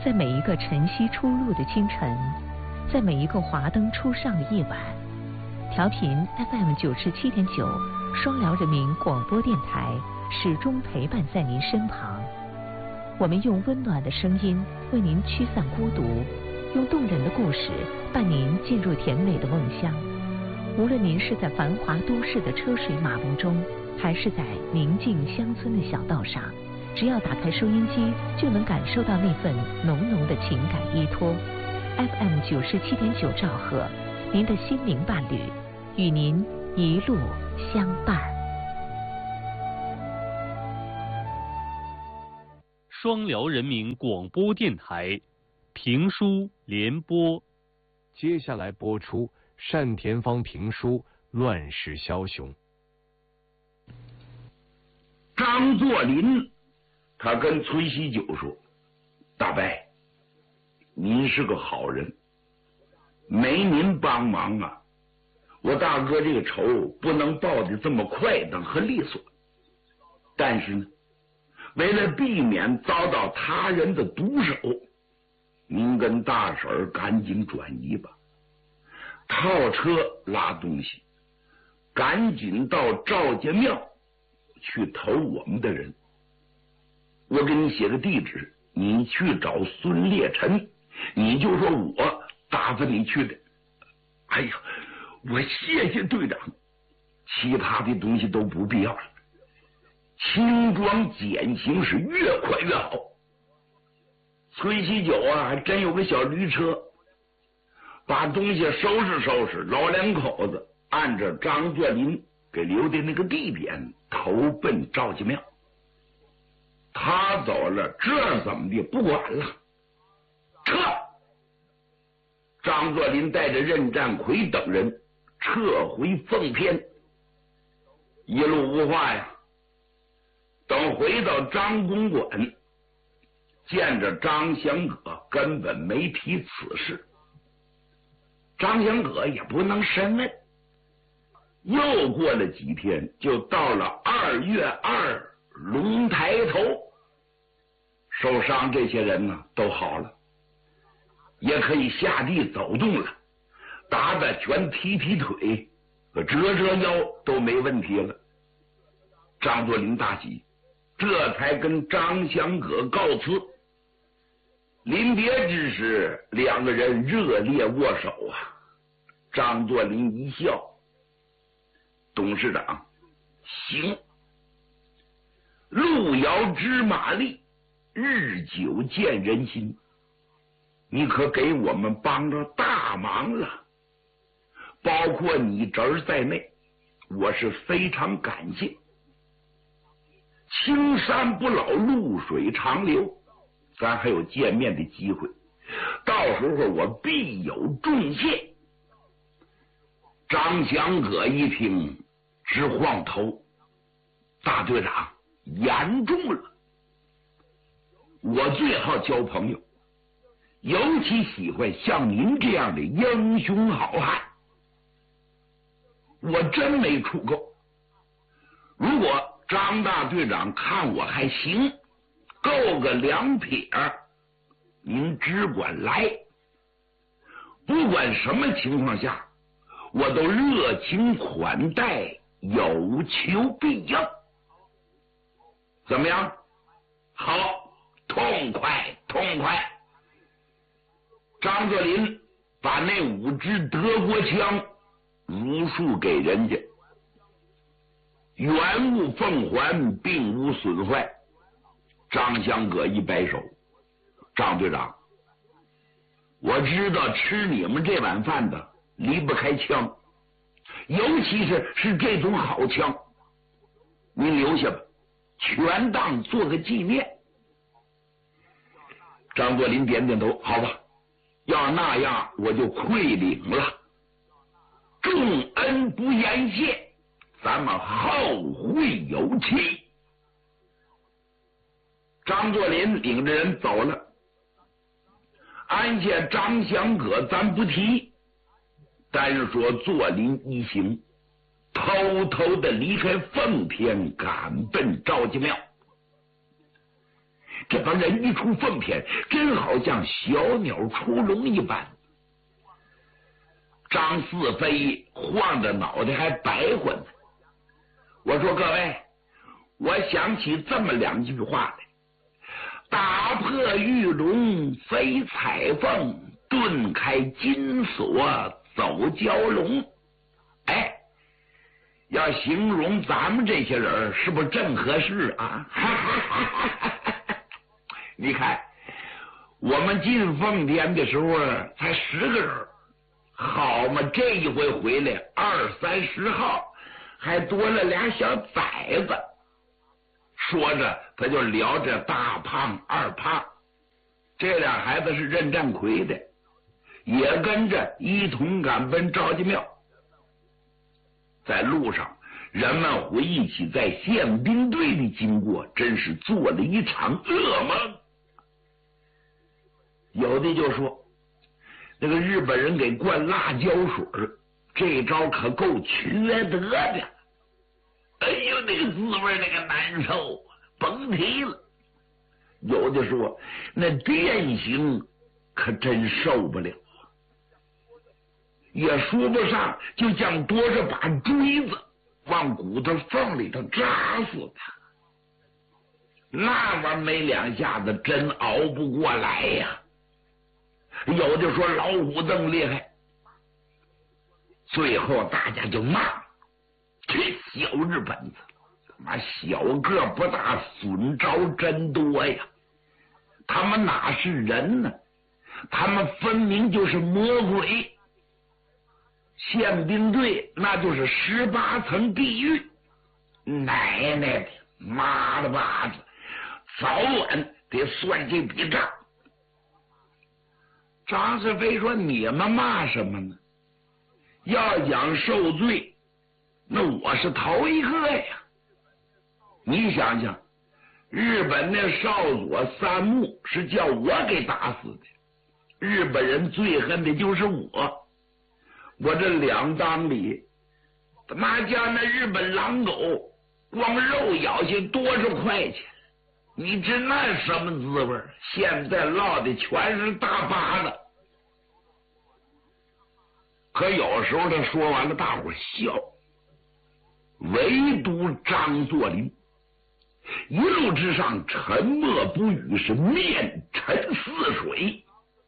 在每一个晨曦初露的清晨，在每一个华灯初上的夜晚，调频 FM 97.9双辽人民广播电台始终陪伴在您身旁。我们用温暖的声音为您驱散孤独，用动人的故事伴您进入甜美的梦乡。无论您是在繁华都市的车水马龙中，还是在宁静乡村的小道上，只要打开收音机，就能感受到那份浓浓的情感依托。FM 97.9兆赫，您的心灵伴侣，与您一路相伴。 双辽人民广播电台评书联播， 接下来播出单田芳评书《乱世枭雄》。 张作霖他跟崔锡九说：“大伯，您是个好人，没您帮忙啊，我大哥这个仇不能报的这么快等和利索。但是呢，为了避免遭到他人的毒手，您跟大婶儿赶紧转移吧，套车拉东西，赶紧到赵家庙去投我们的人。我给你写个地址，你去找孙烈臣，你就说我打发你去的。哎呀，我谢谢队长，其他的东西都不必要了，轻装简行是越快越好。”崔锡九啊，还真有个小驴车，把东西收拾收拾，老两口子按着张作霖给留的那个地点投奔赵家庙。他走了，这怎么的不管了，撤！张作霖带着任占奎等人撤回奉天，一路无话呀。等回到张公馆，见着张祥葛，根本没提此事。张祥葛也不能审问。又过了几天，就到了2月2龙抬头，受伤这些人呢都好了，也可以下地走动了，打打拳，踢踢腿，折折腰都没问题了。张作霖大喜，这才跟张祥葛告辞。临别之时，两个人热烈握手啊。张作霖一笑：“董事长，行。路遥知马力，日久见人心。你可给我们帮了大忙了，包括你侄儿在内，我是非常感谢。青山不老，露水长流，咱还有见面的机会，到时候我必有重谢。”张祥葛一听直晃头：“大队长言重了，我最好交朋友，尤其喜欢像您这样的英雄好汉，我真没处够。如果张大队长看我还行，够个2撇，您只管来，不管什么情况下，我都热情款待，有求必应。怎么样？好，痛快痛快！”张作霖把那5支德国枪如数给人家，原物奉还，并无损坏。张祥葛一摆手：“张队长，我知道吃你们这碗饭的离不开枪，尤其是这种好枪，您留下吧，全当做个纪念。”张作霖点点头：“好吧，要那样我就愧领了，重恩不言谢，咱们后会有期。”张作霖领着人走了，安下张祥葛咱不提，单说作霖一行偷偷的离开奉天，赶奔赵家庙。 这帮人一出凤天，真好像小鸟出笼一般。张四飞晃着脑袋还白话呢。我说各位，我想起这么两句话来：打破玉龙飞彩凤，顿开金锁走蛟龙。哎，要形容咱们这些人是不是正合适啊？你看我们进凤天的时候才10个人，好嘛，这一回回来20、30号，还多了俩小崽子。说着他就聊着大胖二胖，这俩孩子是任占魁的，也跟着一同赶奔赵家庙。在路上，人们回忆起在宪兵队的经过，真是做了一场噩梦。有的就说那个日本人给灌辣椒水，这招可够缺德的。哎呦，那个滋味，那个难受，甭提了。有的说那电刑可真受不了，也说不上，就像多着把锥子往骨头缝里头扎死他。那玩意儿没两下子真熬不过来呀。有的说老虎更厉害。最后大家就骂这小日本子，妈小个不大，损招真多呀！他们哪是人呢？他们分明就是魔鬼。宪兵队那就是18层地狱，奶奶的，妈的巴子，早晚得算这笔账。张世飞说：“你们骂什么呢？要讲受罪，那我是头一个呀！你想想，日本那少佐三木是叫我给打死的，日本人最恨的就是我。我这2当里，他妈叫那日本狼狗光肉咬下多少块钱？你知那什么滋味？现在落的全是大疤子。”可有时候他说完了，大伙笑，唯独张作霖一路之上沉默不语，是面沉似水。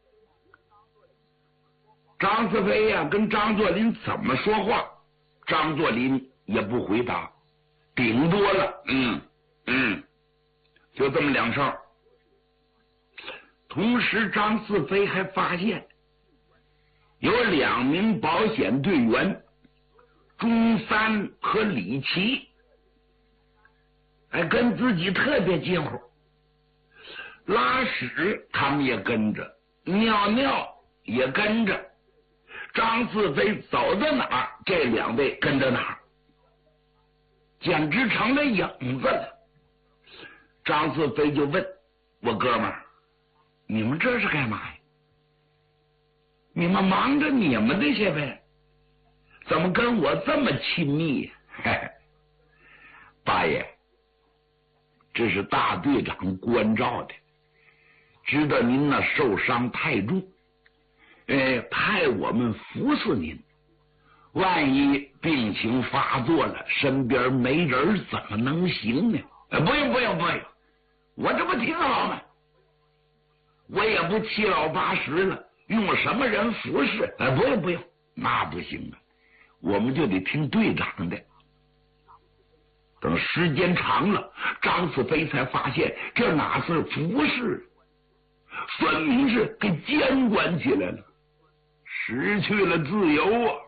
张四飞呀，跟张作霖怎么说话，张作霖也不回答，顶多了就这么2声。同时张四飞还发现有2名保险队员钟三和李琦，还跟自己特别近乎，拉屎他们也跟着，尿尿也跟着，张四飞走到哪儿，这2位跟着哪儿，简直成了影子了。张四飞就问我：“哥们儿，你们这是干嘛呀？你们忙着你们那些呗，怎么跟我这么亲密呀？”八爷，这是大队长关照的，知道您那受伤太重，派我们服侍您，万一病情发作了，身边没人怎么能行呢？不用，我这不挺好吗？我也不7老8十了，用什么人服侍？不用，那不行啊，我们就得听队长的。等时间长了，张四飞才发现这哪是服侍，分明是给监管起来了，失去了自由啊！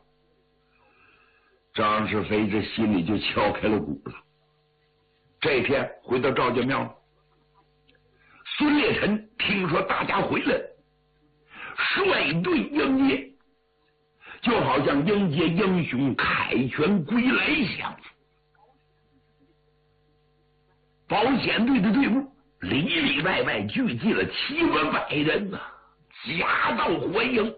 张世飞这心里就敲开了鼓了。这天回到赵家庙，孙烈臣听说大家回来，率队迎接，就好像迎接英雄凯旋归来相似。保险队的队伍里里外外聚集了700人呐，夹道欢迎。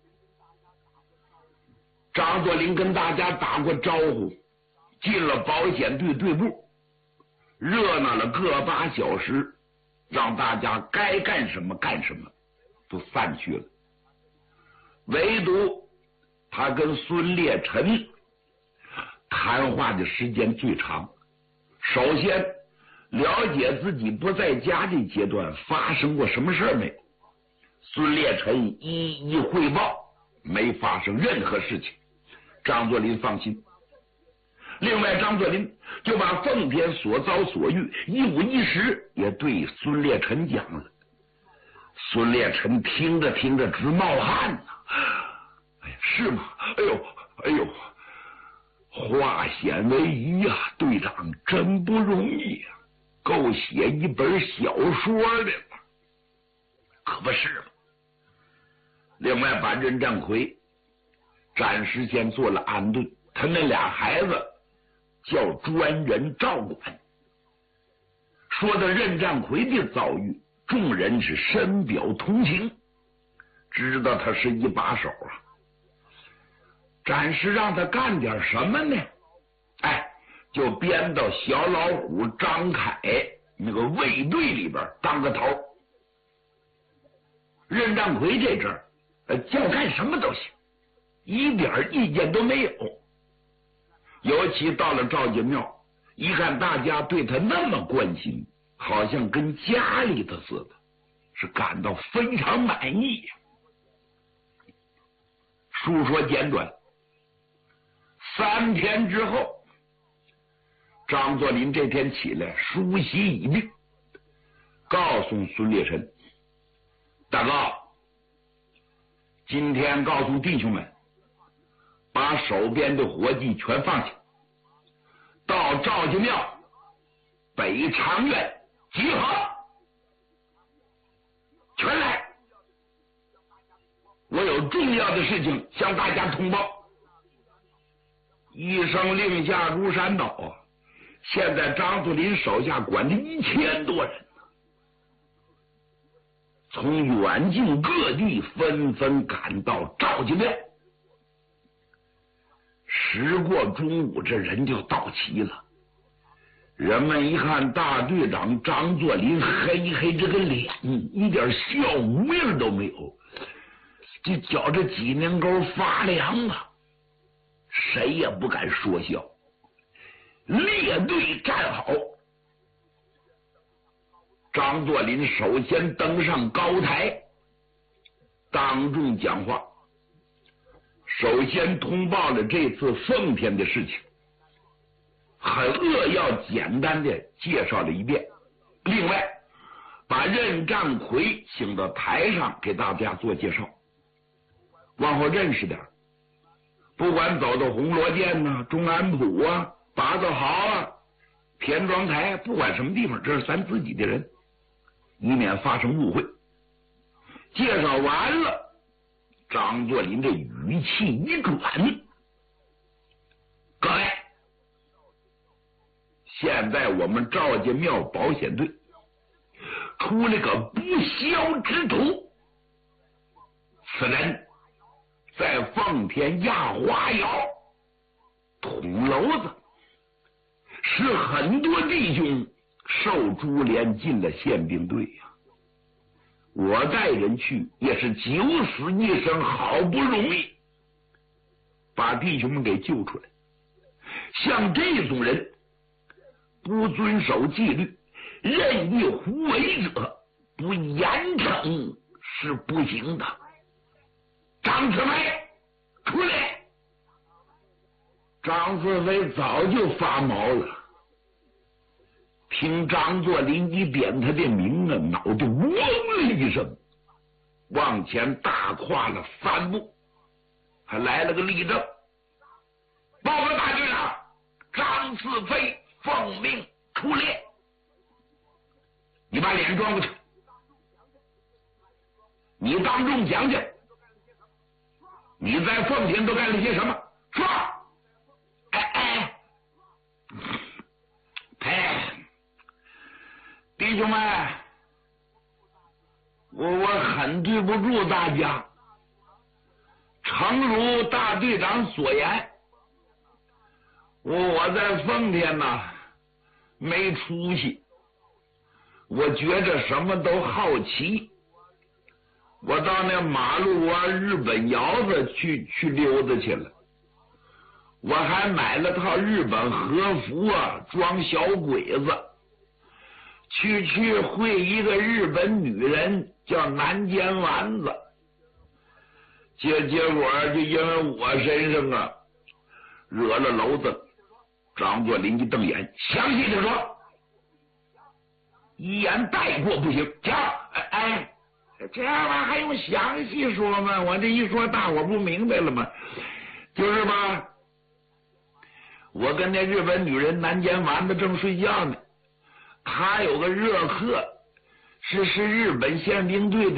张作霖跟大家打过招呼，进了保险队队部，热闹了个把小时， 让大家该干什么干什么，都散去了。唯独他跟孙烈臣谈话的时间最长。首先了解自己不在家这阶段发生过什么事没有，孙烈臣一一汇报，没发生任何事情。张作霖放心。另外，张作霖就把奉天所遭所遇一五一十也对孙烈臣讲了。孙烈臣听着听着直冒汗呐！哎呀，是吗？哎呦，化险为夷呀！队长真不容易呀，够写一本小说的了，可不是吗？另外，把任占奎暂时先做了安顿，他那俩孩子叫专人照管。说到任占奎的遭遇，众人是深表同情，知道他是一把手啊。暂时让他干点什么呢？就编到小老虎张凯那个卫队里边当个头。任占奎这阵儿叫干什么都行，一点意见都没有。尤其到了赵家庙，一看大家对他那么关心，好像跟家里头似的，是感到非常满意呀。书说简短，3天之后，张作霖这天起来梳洗已毕，告诉孙烈臣：“大哥，今天告诉弟兄们，把手边的活计全放下，到赵家庙北长院集合，全来！我有重要的事情向大家通报。”一声令下如山倒啊！现在张作霖手下管着1000多人，从远近各地纷纷赶到赵家庙。时过中午，这人就到齐了。人们一看大队长张作霖黑这个脸，一点笑模样都没有，这觉着脊梁沟发凉啊！谁也不敢说笑。列队站好，张作霖首先登上高台，当众讲话。首先通报了这次奉天的事情，很扼要简单的介绍了一遍。另外，把任占奎请到台上给大家做介绍，往后认识点。不管走到红罗涧呐、中安堡啊、八道壕啊、田庄台，不管什么地方，这是咱自己的人，以免发生误会。介绍完了，张作霖这语气一转：“各位，现在我们赵家庙保险队出了个不肖之徒，此人在奉天压花窑捅娄子，使很多弟兄受株连进了宪兵队呀。我带人去也是九死一生，好不容易把弟兄们给救出来。像这种人不遵守纪律、任意胡为者，不严惩是不行的。张子飞，出来！”张子飞早就发毛了，听张作霖一点他的名啊，脑袋嗡了一声，往前大跨了3步，还来了个立正。报告大队长，张子飞奉命出列。你把脸转过去，你当众讲讲，你在奉天都干了些什么？说！弟兄们，我很对不住大家。诚如大队长所言，我在奉天呐没出息， 我觉着什么都好奇。我到那马路啊日本窑子去溜达去了，我还买了套日本和服啊，装小鬼子，去会一个日本女人叫南间丸子。结果就因为我身上啊惹了娄子，张作霖一瞪眼，详细的说，一言带过不行。瞧，哎，这玩意儿还用详细说吗？我这一说，大伙不明白了吗？就是吧，我跟那日本女人南间丸子正睡觉呢，她有个热客，是日本宪兵队的